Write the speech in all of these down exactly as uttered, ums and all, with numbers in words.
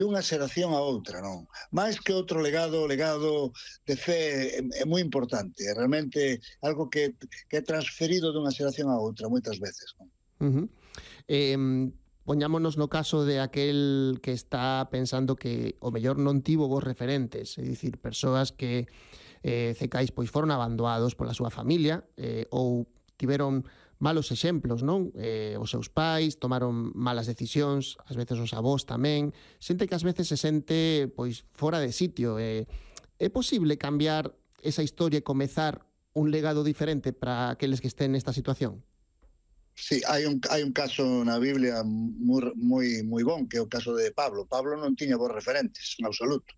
dunha xeración a outra, non? Mais que outro legado, o legado de fe é, é moi importante, é realmente algo que, que é transferido dunha xeración a outra moitas veces, non? Uh-huh. Eh, poñámonos no caso de aquel que está pensando que o mellor non tivo vos referentes, é dicir, persoas que eh, cecais pois foron abandoados pola súa familia eh, ou tiveron malos exemplos, non? Eh, os seus pais tomaron malas decisións, ás veces os avós tamén, xente que ás veces se sente pois fora de sitio. Eh, é posible cambiar esa historia e comezar un legado diferente para aqueles que estén nesta situación? Sí, hai un, hai un caso na Biblia moi, moi, moi bon, que é o caso de Pablo. Pablo non tiña bons referentes, en absoluto.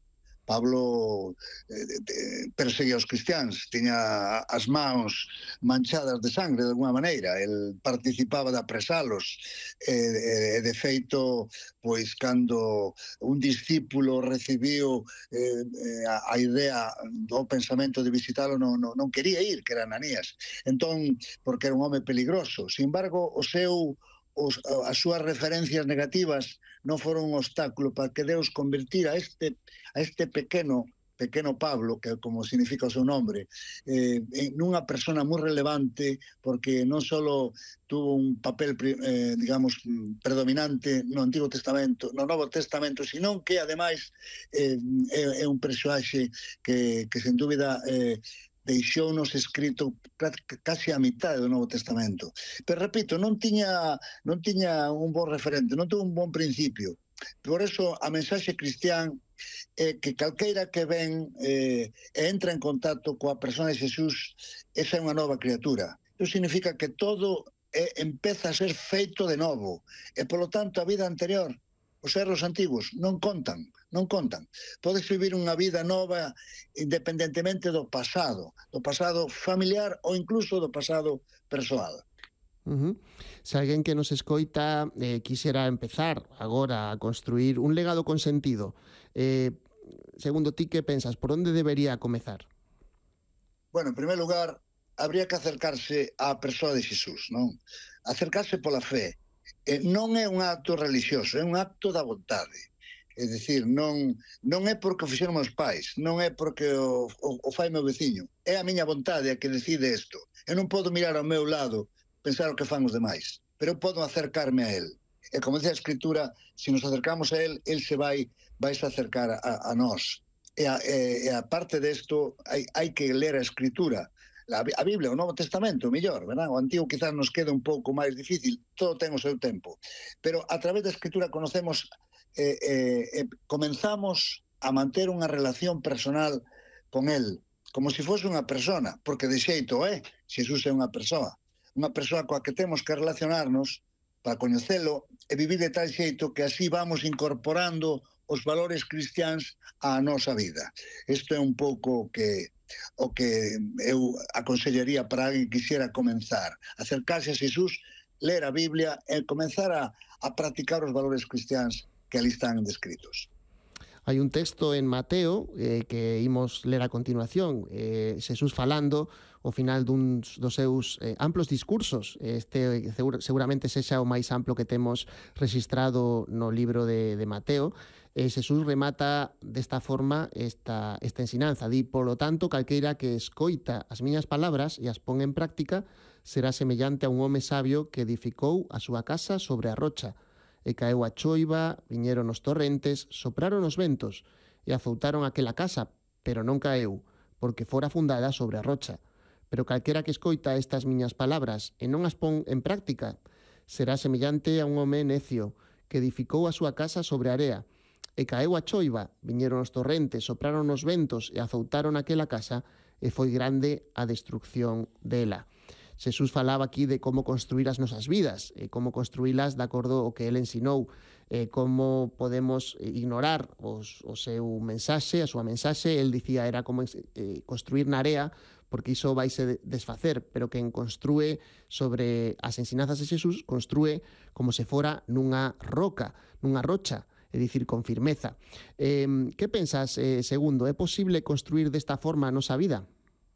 Pablo eh, eh, perseguía os cristiáns, tiña as mãos manchadas de sangre de alguma maneira, el participaba de apresalos, e eh, de feito, pois, cando un discípulo recibiu eh, a, a idea do pensamento de visitalo, non, non, non quería ir, que era Ananías, entón, porque era un home peligroso. Sin embargo, o seu Os, as súas referencias negativas non foron un obstáculo para que Deus convertira a este, a este pequeno pequeno Pablo, que como significa o seu nombre, eh, nunha persona moi relevante, porque non só tuvo un papel, eh, digamos, predominante no Antigo Testamento, no Novo Testamento, sino que, ademais, eh, é, é un persoaxe que, que sen dúbida, eh, deixounos escrito casi a mitad do Novo Testamento. Pero, repito, non tiña, non tiña un bon referente, non tuvo un bon principio. Por eso, a mensaxe cristián é que calqueira que ven eh, e entra en contacto coa persona de Xesús, esa é unha nova criatura. Iso significa que todo eh, empeza a ser feito de novo. E, polo tanto, a vida anterior, os erros antigos, non contan, non contan. Podes vivir unha vida nova independentemente do pasado, do pasado familiar ou incluso do pasado persoal. Uh-huh. Se alguén que nos escoita eh, quixera empezar agora a construir un legado con sentido, eh, segundo ti, que pensas? Por onde debería comezar? Bueno, en primer lugar, habría que acercarse á persoa de Xesús, non? Acercarse pola fe. Eh, non é un acto religioso, é un acto da vontade. É dicir, non, non é porque o fixeron meus pais, non é porque o, o, o fai meu veciño, é a miña vontade a que decide isto. Eu non podo mirar ao meu lado, pensar o que fan os demais, pero eu podo acercarme a él. E como dice a Escritura, se nos acercamos a él, él se vai, vai se acercar a, a nós. E a, e, e a parte desto, hai, hai que ler a Escritura. A Biblia, o Novo Testamento, mellor, verdad? O Antigo quizás nos queda un pouco máis difícil, todo ten o seu tempo. Pero a través da Escritura conocemos, eh, eh, eh, comenzamos a manter unha relación personal con Él, como se fose unha persona, porque de xeito é, Xesús é unha persoa, unha persoa coa que temos que relacionarnos para coñecelo e vivir de tal xeito que así vamos incorporando os valores cristiáns á nosa vida. Isto é un pouco que o que eu aconsellaría para alguén que quixera comenzar, acercarse a Xesús, ler a Biblia e comenzar a, a practicar os valores cristiáns que ali están descritos. Hai un texto en Mateo eh, que imos ler a continuación, eh, Xesús falando ao final dun dos seus eh, amplos discursos. Este seguramente sexa o máis amplo que temos registrado no libro de, de Mateo. Eh, Xesús remata desta forma esta, esta ensinanza. Di, polo tanto, calqueira que escoita as miñas palabras e as pon en práctica será semellante a un home sabio que edificou a súa casa sobre a rocha. E caeu a choiva, viñeron os torrentes, sopraron os ventos e azoutaron aquela casa, pero non caeu, porque fora fundada sobre a rocha. Pero calquera que escoita estas miñas palabras e non as pon en práctica será semellante a un home necio que edificou a súa casa sobre a area. E caeu a choiva, viñeron os torrentes, sopraron os ventos e azoutaron aquela casa, e foi grande a destrucción dela. Xesús falaba aquí de como construir as nosas vidas, e como construílas de acordo ao que ele ensinou, e como podemos ignorar os, o seu mensaxe, a súa mensaxe. El dicía era como eh, construir na area, porque iso vaise desfacer, pero quen construe sobre as ensinanzas de Xesús, construe como se fora nunha roca, nunha rocha, é dicir, con firmeza. Eh, que pensas, eh, segundo? É posible construir desta forma a nosa vida?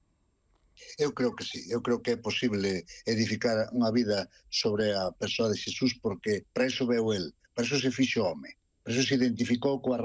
Eu creo que sí, eu creo que é posible edificar unha vida sobre a persoa de Xesús, porque para iso veu el, para iso se fixo home, para iso se identificou coa